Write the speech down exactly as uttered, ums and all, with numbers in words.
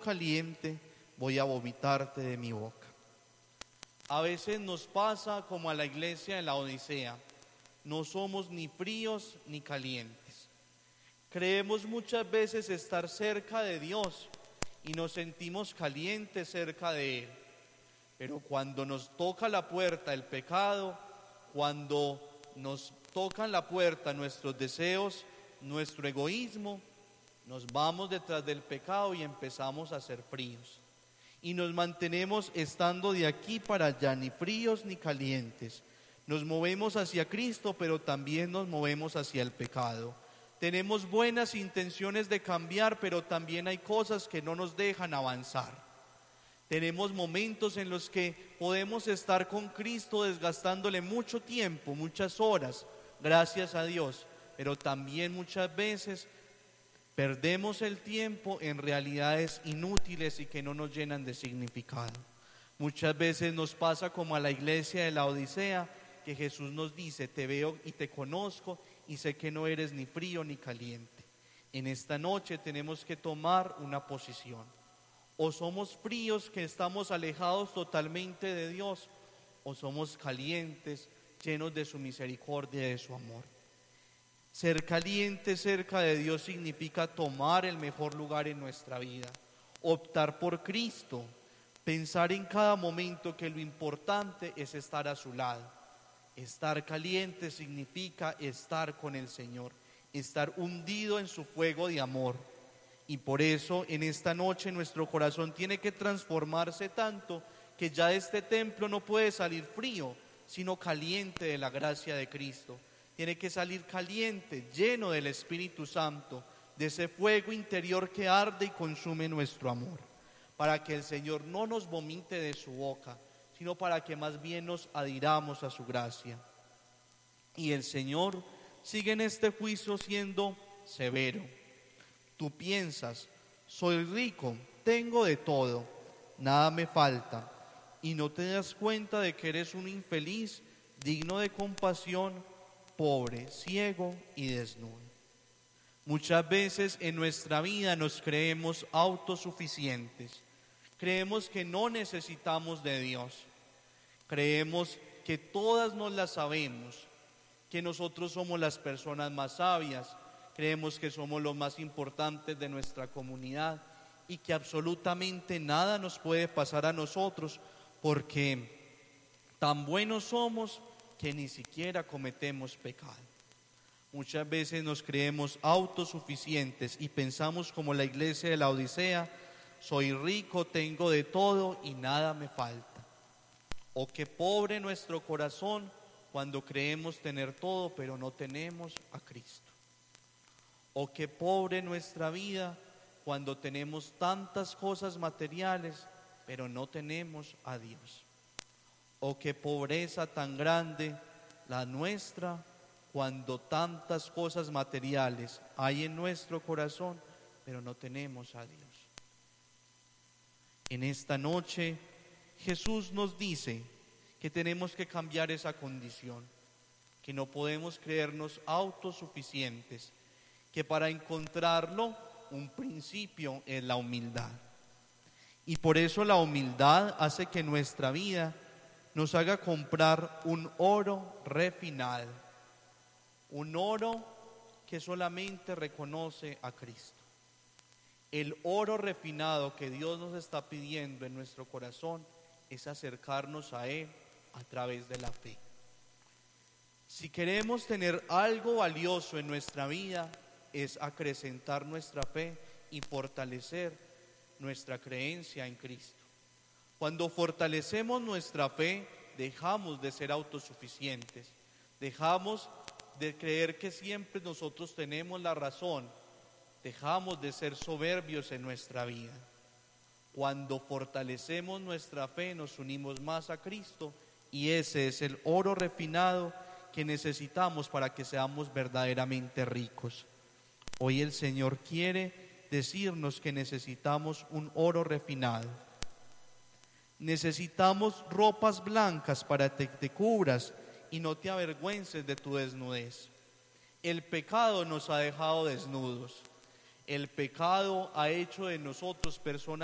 caliente, voy a vomitarte de mi boca. A veces nos pasa como a la iglesia de la Odisea, no somos ni fríos ni calientes. Creemos muchas veces estar cerca de Dios y nos sentimos calientes cerca de Él. Pero cuando nos toca la puerta el pecado, cuando nos tocan la puerta nuestros deseos, nuestro egoísmo, nos vamos detrás del pecado y empezamos a ser fríos. Y nos mantenemos estando de aquí para allá, ni fríos ni calientes. Nos movemos hacia Cristo, pero también nos movemos hacia el pecado. Tenemos buenas intenciones de cambiar, pero también hay cosas que no nos dejan avanzar. Tenemos momentos en los que podemos estar con Cristo desgastándole mucho tiempo, muchas horas, gracias a Dios, pero también muchas veces perdemos el tiempo en realidades inútiles y que no nos llenan de significado. Muchas veces nos pasa como a la iglesia de la Odisea, que Jesús nos dice, te veo y te conozco y sé que no eres ni frío ni caliente. En esta noche tenemos que tomar una posición. O somos fríos que estamos alejados totalmente de Dios, o somos calientes, llenos de su misericordia y de su amor. Ser caliente cerca de Dios significa tomar el mejor lugar en nuestra vida, optar por Cristo, pensar en cada momento que lo importante es estar a su lado. Estar caliente significa estar con el Señor, estar hundido en su fuego de amor. Y por eso en esta noche nuestro corazón tiene que transformarse tanto que ya de este templo no puede salir frío, sino caliente de la gracia de Cristo. Tiene que salir caliente, lleno del Espíritu Santo, de ese fuego interior que arde y consume nuestro amor, para que el Señor no nos vomite de su boca, sino para que más bien nos adhiramos a su gracia. Y el Señor sigue en este juicio siendo severo. Tú piensas, soy rico, tengo de todo, nada me falta, y no te das cuenta de que eres un infeliz, digno de compasión, pobre, ciego y desnudo. Muchas veces en nuestra vida nos creemos autosuficientes, creemos que no necesitamos de Dios, creemos que todas nos las sabemos, que nosotros somos las personas más sabias, creemos que somos los más importantes de nuestra comunidad y que absolutamente nada nos puede pasar a nosotros porque tan buenos somos que ni siquiera cometemos pecado. Muchas veces nos creemos autosuficientes y pensamos como la iglesia de la Odisea, soy rico, tengo de todo y nada me falta. O qué pobre nuestro corazón cuando creemos tener todo pero no tenemos a Cristo. O qué pobre nuestra vida cuando tenemos tantas cosas materiales pero no tenemos a Dios. O qué pobreza tan grande la nuestra cuando tantas cosas materiales hay en nuestro corazón, pero no tenemos a Dios. En esta noche Jesús nos dice que tenemos que cambiar esa condición, que no podemos creernos autosuficientes, que para encontrarlo un principio es la humildad. Y por eso la humildad hace que nuestra vida nos haga comprar un oro refinado, un oro que solamente reconoce a Cristo. El oro refinado que Dios nos está pidiendo en nuestro corazón es acercarnos a Él a través de la fe. Si queremos tener algo valioso en nuestra vida, es acrecentar nuestra fe y fortalecer nuestra creencia en Cristo. Cuando fortalecemos nuestra fe, dejamos de ser autosuficientes, dejamos de creer que siempre nosotros tenemos la razón, dejamos de ser soberbios en nuestra vida. Cuando fortalecemos nuestra fe, nos unimos más a Cristo y ese es el oro refinado que necesitamos para que seamos verdaderamente ricos. Hoy el Señor quiere decirnos que necesitamos un oro refinado. Necesitamos ropas blancas para que te cubras y no te avergüences de tu desnudez. El pecado nos ha dejado desnudos. El pecado ha hecho de nosotros personas